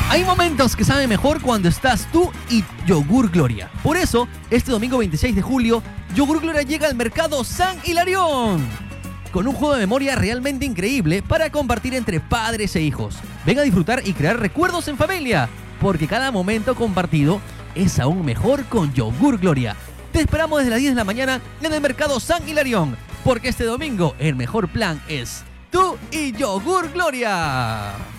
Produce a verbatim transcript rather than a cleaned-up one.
Hay momentos que saben mejor cuando estás tú y Yogur Gloria. Por eso, este domingo veintiséis de julio, Yogur Gloria llega al mercado San Hilarión con un juego de memoria realmente increíble para compartir entre padres e hijos. Ven a disfrutar y crear recuerdos en familia, porque cada momento compartido es aún mejor con Yogur Gloria. Te esperamos desde las diez de la mañana en el mercado San Hilarión, porque este domingo el mejor plan es tú y Yogur Gloria.